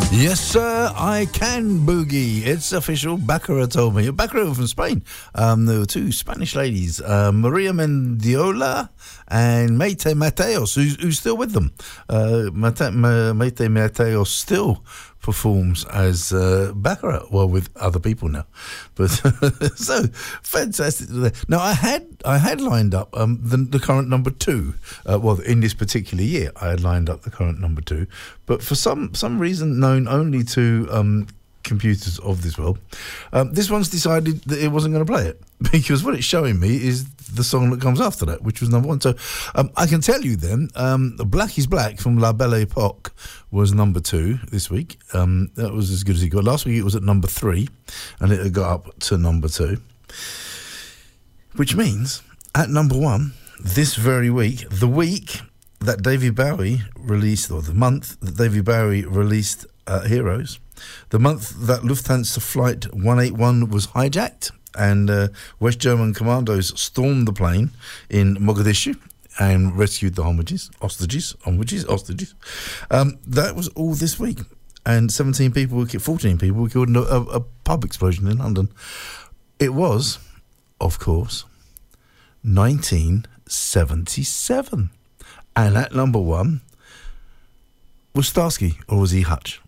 Yes, sir, I can boogie. It's official. Baccarat told me. Baccarat from Spain. There were two Spanish ladies, Maria Mendiola and Maite Mateos, who's still with them. Maite Mateos still performs as Baccarat, well, with other people now. But so fantastic. Now I had lined up the current number two. Well, in this particular year, I had lined up the current number two, but for some reason known only to computers of this world, this one's decided that it wasn't going to play it, because what it's showing me is the song that comes after that, which was number one. So I can tell you then, Black is Black from La Belle Epoque was number two this week. That was as good as it got. Last week it was at number 3, and it had got up to number 2, which means at number 1 this very week, the week that David Bowie released, or the month that David Bowie released Heroes, the month that Lufthansa Flight 181 was hijacked and West German commandos stormed the plane in Mogadishu and rescued the hostages. That was all this week. And 14 people were killed in a pub explosion in London. It was, of course, 1977. And at number 1 was Starsky, or was he Hutch?